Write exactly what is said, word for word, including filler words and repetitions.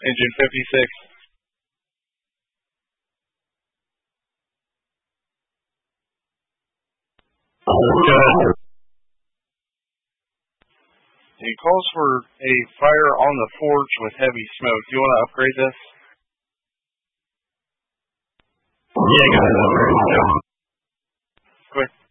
Engine fifty-six. It calls for a fire on the forge with heavy smoke. Do you want to upgrade this? Yeah, got it. Quick.